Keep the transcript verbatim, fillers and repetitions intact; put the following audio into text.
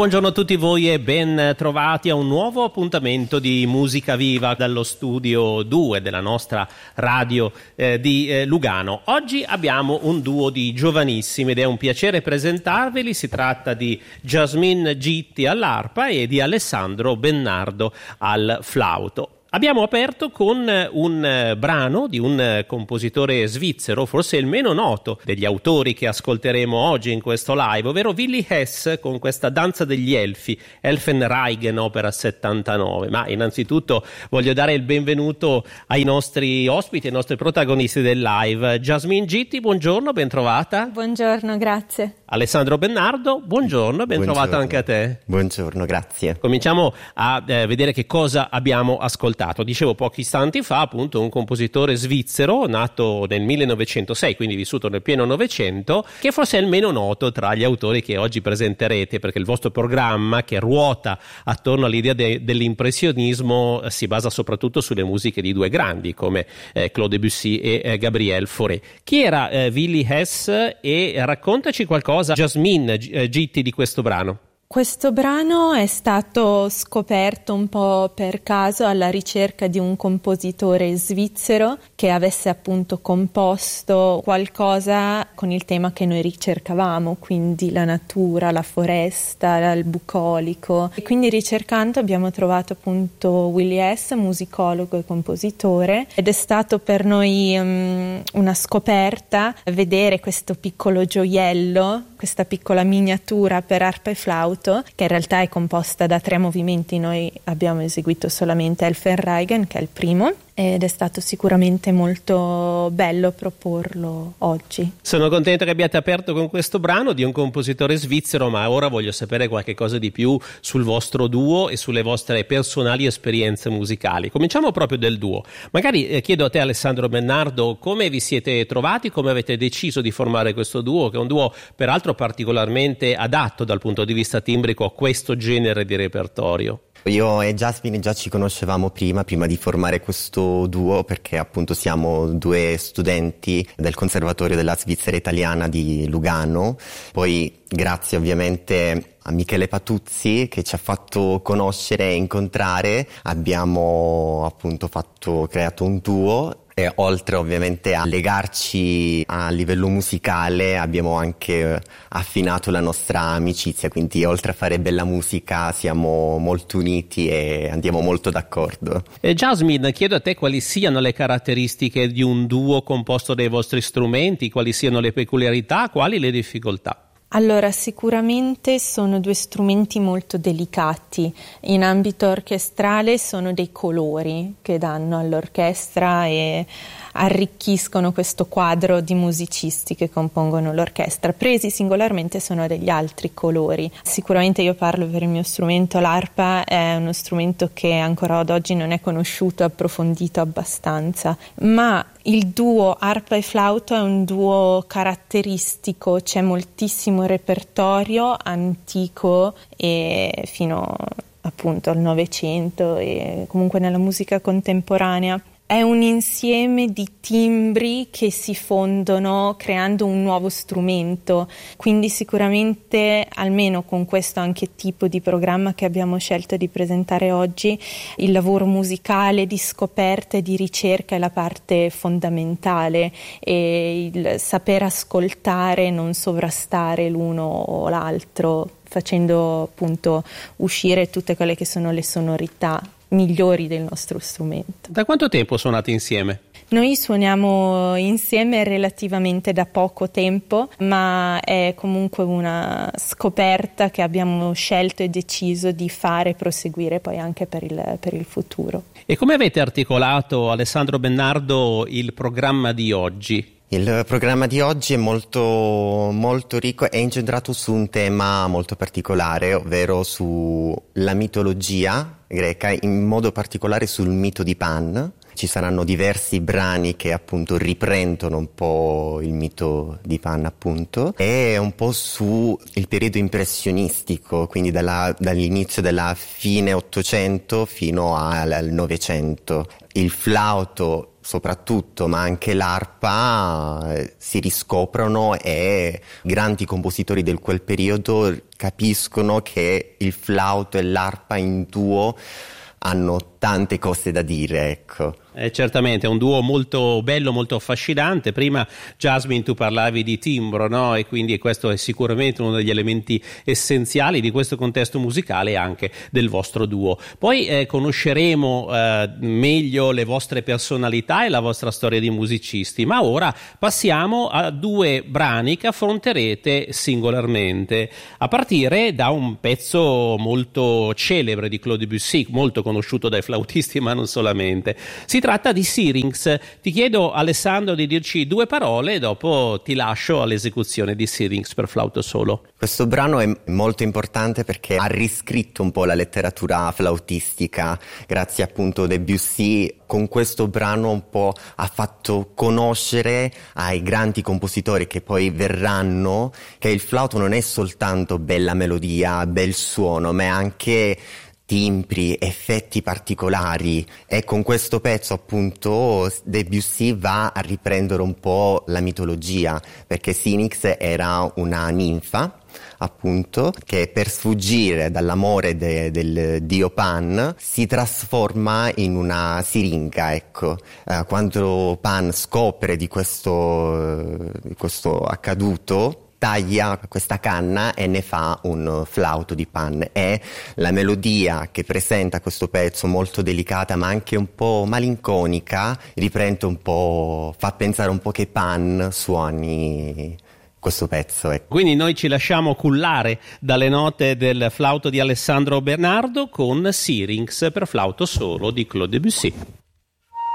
Buongiorno a tutti voi e ben trovati a un nuovo appuntamento di Musica Viva dallo studio due della nostra radio eh, di eh, Lugano. Oggi abbiamo un duo di giovanissimi ed è un piacere presentarveli. Si tratta di Jasmine Gitti all'arpa e di Alessandro Bennardo al flauto. Abbiamo aperto con un brano di un compositore svizzero, forse il meno noto degli autori che ascolteremo oggi in questo live, ovvero Willy Hess con questa Danza degli Elfi, Elfenreigen, opera settantanove. Ma innanzitutto voglio dare il benvenuto ai nostri ospiti, ai nostri protagonisti del live. Jasmine Gitti, buongiorno, ben trovata. Buongiorno, grazie. Alessandro Bennardo, buongiorno, ben buongiorno. trovata anche a te. Buongiorno, grazie. Cominciamo a eh, vedere che cosa abbiamo ascoltato. Dicevo pochi istanti fa, appunto, un compositore svizzero nato nel millenovecentosei, quindi vissuto nel pieno Novecento, che forse è il meno noto tra gli autori che oggi presenterete, perché il vostro programma, che ruota attorno all'idea de- dell'impressionismo, si basa soprattutto sulle musiche di due grandi come eh, Claude Debussy e eh, Gabriel Fauré. Chi era eh, Willy Hess e raccontaci qualcosa, Jasmine eh, Gitti, di questo brano. Questo brano è stato scoperto un po' per caso alla ricerca di un compositore svizzero che avesse appunto composto qualcosa con il tema che noi ricercavamo, quindi la natura, la foresta, il bucolico. E quindi ricercando abbiamo trovato appunto Willy Hess, musicologo e compositore, ed è stato per noi um, una scoperta vedere questo piccolo gioiello, questa piccola miniatura per arpa e flauto, che in realtà è composta da tre movimenti. Noi abbiamo eseguito solamente Elfenreigen, che è il primo, ed è stato sicuramente molto bello proporlo oggi. Sono contento che abbiate aperto con questo brano di un compositore svizzero, ma ora voglio sapere qualche cosa di più sul vostro duo e sulle vostre personali esperienze musicali. Cominciamo proprio del duo. Magari eh, chiedo a te, Alessandro Bennardo, come vi siete trovati, come avete deciso di formare questo duo, che è un duo peraltro particolarmente adatto dal punto di vista timbrico a questo genere di repertorio. Io e Jasmine già ci conoscevamo prima, prima di formare questo duo, perché appunto siamo due studenti del Conservatorio della Svizzera Italiana di Lugano. Poi grazie ovviamente a Michele Patuzzi che ci ha fatto conoscere e incontrare, abbiamo appunto fatto, creato un duo. E oltre ovviamente a legarci a livello musicale abbiamo anche affinato la nostra amicizia, quindi oltre a fare bella musica siamo molto uniti e andiamo molto d'accordo. E Jasmine, chiedo a te quali siano le caratteristiche di un duo composto dai vostri strumenti, quali siano le peculiarità, quali le difficoltà. Allora, sicuramente sono due strumenti molto delicati. In ambito orchestrale sono dei colori che danno all'orchestra e arricchiscono questo quadro di musicisti che compongono l'orchestra. Presi singolarmente sono degli altri colori. Sicuramente io parlo per il mio strumento, l'arpa è uno strumento che ancora ad oggi non è conosciuto e approfondito abbastanza, ma il duo arpa e flauto è un duo caratteristico, c'è moltissimo repertorio antico e fino appunto al Novecento e comunque nella musica contemporanea. È un insieme di timbri che si fondono creando un nuovo strumento, quindi sicuramente almeno con questo anche tipo di programma che abbiamo scelto di presentare oggi, il lavoro musicale di scoperta e di ricerca è la parte fondamentale e il saper ascoltare, non sovrastare l'uno o l'altro, facendo appunto uscire tutte quelle che sono le sonorità migliori del nostro strumento. Da quanto tempo suonate insieme? Noi suoniamo insieme relativamente da poco tempo, ma è comunque una scoperta che abbiamo scelto e deciso di fare e proseguire poi anche per il, per il futuro. E come avete articolato, Alessandro Bennardo, il programma di oggi? Il programma di oggi è molto, molto ricco, è incentrato su un tema molto particolare, ovvero sulla mitologia greca, in modo particolare sul mito di Pan. Ci saranno diversi brani che appunto riprendono un po' il mito di Pan, appunto, e un po' su il periodo impressionistico, quindi dalla, dall'inizio della fine Ottocento fino al Novecento. Il flauto soprattutto, ma anche l'arpa eh, si riscoprono e grandi compositori del quel periodo capiscono che il flauto e l'arpa in duo hanno tante cose da dire, ecco. Eh, certamente, è un duo molto bello, molto affascinante. Prima, Jasmine, tu parlavi di timbro, no? E quindi questo è sicuramente uno degli elementi essenziali di questo contesto musicale e anche del vostro duo. Poi eh, conosceremo eh, meglio le vostre personalità e la vostra storia di musicisti, ma ora passiamo a due brani che affronterete singolarmente, a partire da un pezzo molto celebre di Claude Debussy, molto conosciuto dai flautisti, ma non solamente. Si tratta di Syrinx. Ti chiedo, Alessandro, di dirci due parole e dopo ti lascio all'esecuzione di Syrinx per flauto solo. Questo brano è molto importante perché ha riscritto un po' la letteratura flautistica, grazie appunto a Debussy. Con questo brano un po' ha fatto conoscere ai grandi compositori che poi verranno che il flauto non è soltanto bella melodia, bel suono, ma è anche timbri, effetti particolari, e con questo pezzo appunto Debussy va a riprendere un po' la mitologia, perché Syrinx era una ninfa appunto che per sfuggire dall'amore de, del dio Pan si trasforma in una siringa, ecco. Eh, quando Pan scopre di questo, di questo accaduto, taglia questa canna e ne fa un flauto di Pan, e la melodia che presenta questo pezzo, molto delicata ma anche un po' malinconica, riprende un po', fa pensare un po' che Pan suoni questo pezzo. Ecco. Quindi noi ci lasciamo cullare dalle note del flauto di Alessandro Bernardo con Syrinx per flauto solo di Claude Debussy.